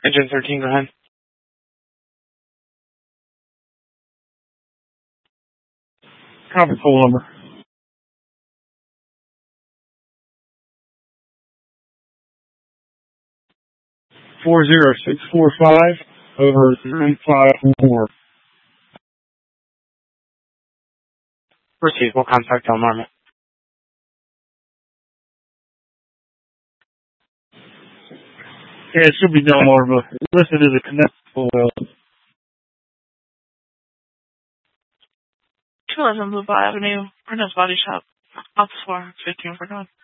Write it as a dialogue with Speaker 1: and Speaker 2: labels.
Speaker 1: Engine 13, go ahead.
Speaker 2: Conference call number. 40645 over 954.
Speaker 1: Proceed. We'll contact Delmarva.
Speaker 2: Yeah, it should be Delmarva. Listed as a connectable well.
Speaker 3: 211 Blue Ball Avenue, Reynolds Body Shop, Office 4, 15 for 1.